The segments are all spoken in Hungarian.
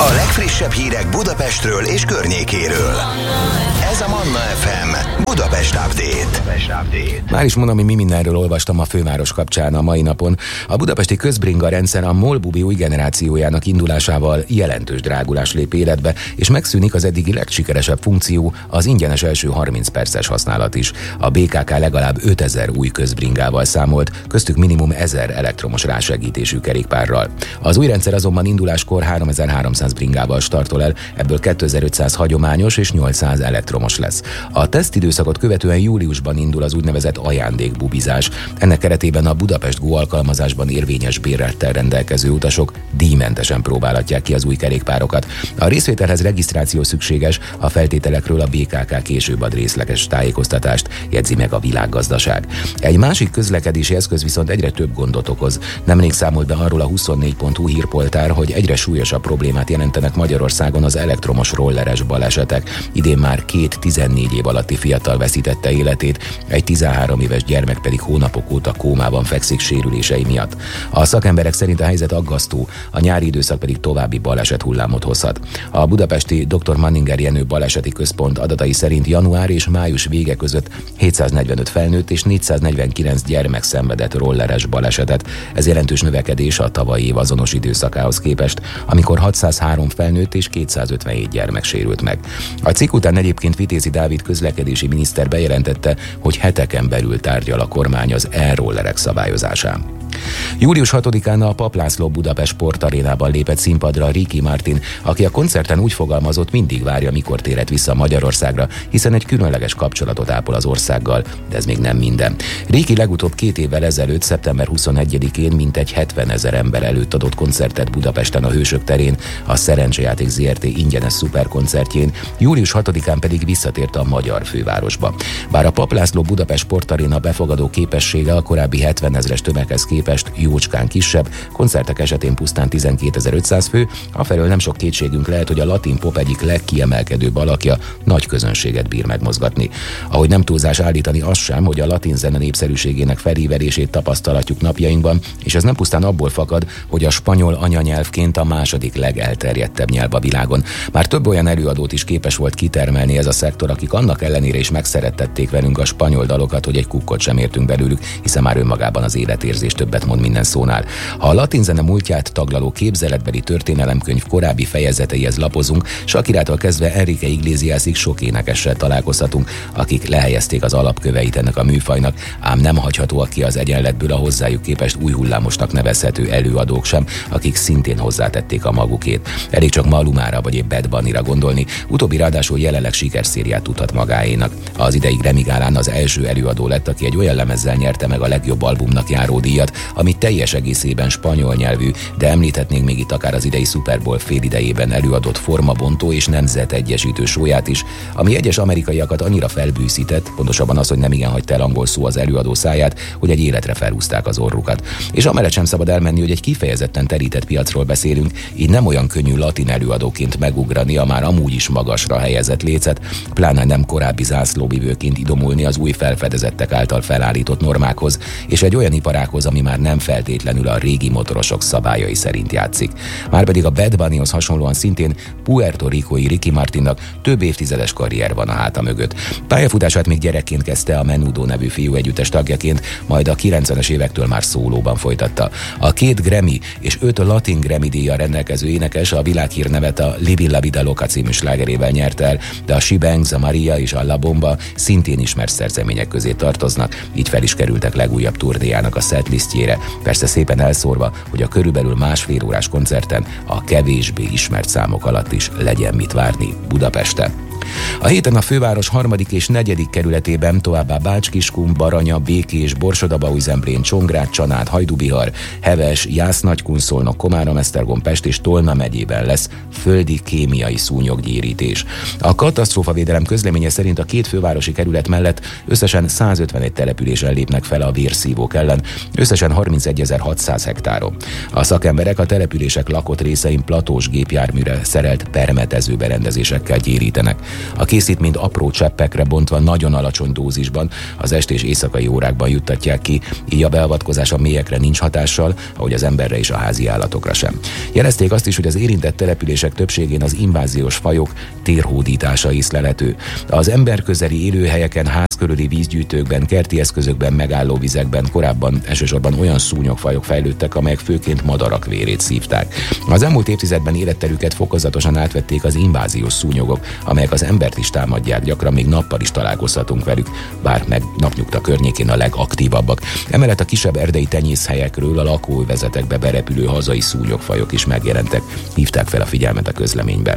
A legfrissebb hírek Budapestről és környékéről. Ez a Manna FM Budapest Update. Már is mondom, hogy mi mindenről olvastam a főváros kapcsán a mai napon. A budapesti közbringa rendszer a MOL-Bubi új generációjának indulásával jelentős drágulás lép életbe, és megszűnik az eddigi legsikeresebb funkció, az ingyenes első 30 perces használat is. A BKK legalább 5000 új közbringával számolt, köztük minimum 1000 elektromos rásegítésű kerékpárral. Az új rendszer azonban induláskor 3300 bringával startol el, ebből 2500 hagyományos és 800 elektromos lesz. A tesztidőszakot követően júliusban indul az úgynevezett ajándékbubizás. Ennek keretében a Budapest Go alkalmazásban érvényes bérlettel rendelkező utasok díjmentesen próbálhatják ki az új kerékpárokat. A részvételhez regisztráció szükséges, a feltételekről a BKK később ad részleges tájékoztatást, jegyzi meg a Világgazdaság. Egy másik közlekedési eszköz viszont egyre több gondot okoz. Nemrég számolt be arról a 24.hu hírpoltár, hogy egyre súlyosabb problémát jelentenek Magyarországon az elektromos rolleres balesetek. Idén már 2 14 év alatti fiatal veszítette életét, egy 13 éves gyermek pedig hónapok óta kómában fekszik sérülései miatt. A szakemberek szerint a helyzet aggasztó, a nyári időszak pedig további baleset hullámot hozhat. A budapesti Dr. Manninger Jenő baleseti központ adatai szerint január és május vége között 745 felnőtt és 449 gyermek szenvedett rolleres balesetet. Ez jelentős növekedés a tavalyi év azonos időszakához képest, amikor 603 felnőtt és 257 gyermek sérült meg. A cikk után egyébként Vitézi Dávid közlekedési miniszter bejelentette, hogy heteken belül tárgyal a kormány az e-rollerek szabályozásán. Július 6-án a Papp László Budapest Sportarénában lépett színpadra Ricky Martin, aki a koncerten úgy fogalmazott, mindig várja, mikor térhet vissza Magyarországra, hiszen egy különleges kapcsolatot ápol az országgal, de ez még nem minden. Ricky legutóbb 2 évvel ezelőtt, szeptember 21-én mintegy 70 000 ember előtt adott koncertet Budapesten a Hősök terén, a Szerencsejáték Zrt. Ingyenes szuperkoncertjén, július 6-án pedig visszatért a magyar fővárosba. Bár a Papp László Budapest Sportaréna befogadó képessége a korábbi 70 000-es tömeghez képest jócskán kisebb, koncertek esetén pusztán 12.500 fő, afelől nem sok kétségünk lehet, hogy a latin pop egyik legkiemelkedőbb alakja nagy közönséget bír megmozgatni. Ahogy nem túlzás állítani az sem, hogy a latin zene népszerűségének felívelését tapasztalatjuk napjainkban, és ez nem pusztán abból fakad, hogy a spanyol anyanyelvként a második legelterjedtebb nyelv a világon. Már több olyan előadót is képes volt kitermelni ez a szektor, akik annak ellenére is megszerettették velünk a spanyol dalokat, hogy egy kukkot sem értünk belőlük, hiszen már önmagában az életérzés többet mond minden szónál. Ha a latin zene múltját taglaló képzeletbeli történelemkönyv korábbi fejezeteihez lapozunk, Shakirától kezdve Enrique Iglesiasig sok énekessel találkozhatunk, akik lehelyezték az alapköveit ennek a műfajnak, ám nem hagyhatóak ki az egyenletből a hozzájuk képest új hullámosnak nevezhető előadók sem, akik szintén hozzátették a magukét. Elég csak Malumára vagy épp Bad Bunnyra gondolni, utóbbi ráadásul jelenleg sikerszériát tudhat magáénak. Az idei Grammy gálán az első előadó lett, aki egy olyan lemezzel nyerte meg a legjobb albumnak járó díjat, ami teljes egészében spanyol nyelvű, de említhetnénk még itt akár az idei Super Bowl félidejében előadott formabontó és nemzetegyesítő sóját is, ami egyes amerikaiakat annyira felbűszített, pontosabban az, hogy nem igen hagyta el angol szó az előadó száját, hogy egy életre felhúzták az orrukat. És amellett sem szabad elmenni, hogy egy kifejezetten terített piacról beszélünk, így nem olyan könnyű latin előadóként megugrani a már amúgy is magasra helyezett lécet, pláne nem korábbi zászlóvivőként idomulni az új felfedezettek által felállított normákhoz, és egy olyan iparághoz, ami már nem feltétlenül a régi motorosok szabályai szerint játszik. Márpedig a Bad Bunnyhoz hasonlóan szintén Puerto Ricói Ricky Martinnak több évtizedes karrier van a háta mögött. Pályafutását még gyerekként kezdte a Menudo nevű fiúegyüttes tagjaként, majd a 90-es évektől már szólóban folytatta. A 2 Grammy és 5 Latin Grammy díjjal rendelkező énekes a világhírnevet a Livin La Vida Loca című slágerével nyerte el, de a She Bangs, a Maria és a La Bomba szintén ismert szerzemények közé tartoznak, így fel is kerültek legújabb turnéjának a setlistjére, persze szépen elszórva, hogy a körülbelül 1,5 órás koncerten a kevésbé ismert számok alatt is legyen mit várni Budapesten. A héten a főváros 3. és 4. kerületében, továbbá Bács-Kiskun, Baranya, Békés, Borsod-Abaúj-Zemplén, Csongrád, Csanád, Hajdú-Bihar, Heves, Jász-Nagykun-Szolnok, Komárom-Esztergom, Pest és Tolna megyében lesz földi kémiai szúnyoggyérítés. A katasztrófavédelem közleménye szerint a 2 fővárosi kerület mellett összesen 151 településen lépnek fel a vérszívók ellen, összesen 31.600 hektáron. A szakemberek a települések lakott részein platós gépjárműre szerelt permetező berendezésekkel gyérítenek. A készítményt apró cseppekre bontva nagyon alacsony dózisban az esti és éjszakai órákban juttatják ki, így a beavatkozás a mélyekre nincs hatással, ahogy az emberre és a házi állatokra sem. Jelezték azt is, hogy az érintett települések többségén az inváziós fajok térhódítása észlelhető. Az emberközeli élőhelyeken, ház körüli vízgyűjtőkben, kerti eszközökben, megálló vizekben korábban elsősorban olyan szúnyogfajok fejlődtek, amelyek főként madarak vérét szívták. Az elmúlt évtizedben életterüket fokozatosan átvették az inváziós szúnyogok, amelyek az embert is támadják, gyakran még nappal is találkozhatunk velük, bár meg Napnyugta környékén a legaktívabbak. Emellett a kisebb erdei tenyészhelyekről a lakóövezetekbe berepülő hazai szúnyogfajok is megjelentek, hívták fel a figyelmet a közleményben.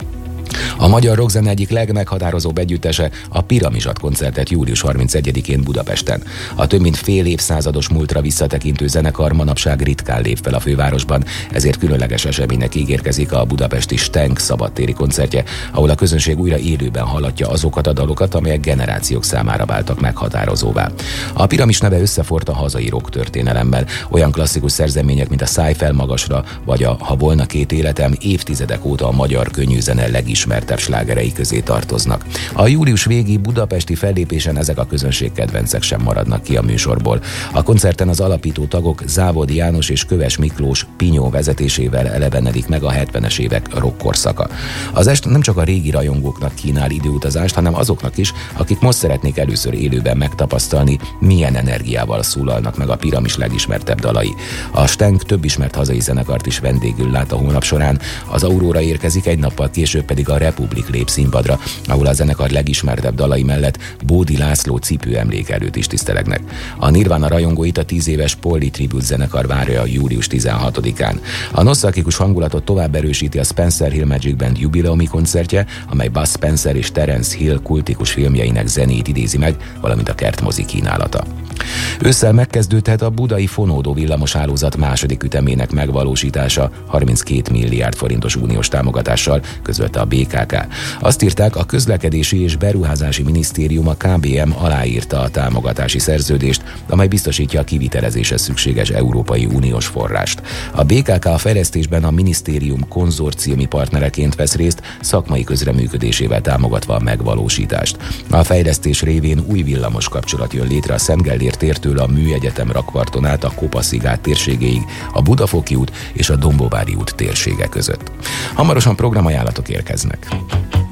A magyar rockzene egyik legmeghatározóbb együttese a Piramisat koncertet július 31-én Budapesten. A több mint fél évszázados múltra visszatekintő zenekar manapság ritkán lép fel a fővárosban, ezért különleges eseménynek ígérkezik a budapesti Stenk szabadtéri koncertje, ahol a közönség újra élőben hallatja azokat a dalokat, amelyek generációk számára váltak meghatározóvá. A Piramis neve összeforrt a hazai rock történelemmel, olyan klasszikus szerzemények, mint a Szállj fel magasra, vagy a Ha volna két életem évtizedek óta a magyar könnyűzene legismertebb slágerei közé tartoznak. A július végi budapesti fellépésen ezek a közönség kedvencek sem maradnak ki a műsorból. A koncerten az alapító tagok Závodi János és Köves Miklós Pinyó vezetésével elevenedik meg a 70-es évek rock korszaka. Az est nem csak a régi rajongóknak kínál időutazást, hanem azoknak is, akik most szeretnék először élőben megtapasztalni, milyen energiával szólalnak meg a Piramis legismertebb dalai. A Stenk több ismert hazai zenekart is vendégül lát a hónap során, az Aurora érkezik, egy nappal később pedig a Republik lép színpadra, ahol a zenekar legismertebb dalai mellett Bódi László cipőemlékelőt is tisztelegnek. A Nirvana rajongóit a 10 éves Polly Tribute zenekar várja július 16-án. A nosztalgikus hangulatot tovább erősíti a Spencer Hill Magic Band jubileumi koncertje, amely Buzz Spencer és Terence Hill kultikus filmjeinek zenét idézi meg, valamint a kertmozi kínálata. Ősszel megkezdődhet a budai fonódó villamoshálózat második ütemének megvalósítása 32 milliárd forintos uniós támogatással, közölte a BKK. Azt írták, a Közlekedési és Beruházási Minisztérium, a KBM aláírta a támogatási szerződést, amely biztosítja a kivitelezéshez szükséges Európai Uniós forrást. A BKK a fejlesztésben a minisztérium konzorciumi partnereként vesz részt, szakmai közreműködésével támogatva a megvalósítást. A fejlesztés révén új villamos kapcsolat jön létre a Szent Gellért tértől a Műegyetem rakparton át a Kopaszigát térségéig, a Budafoki út és a Dombóvári út térsége között. Hamarosan programajánlatok érkeznek.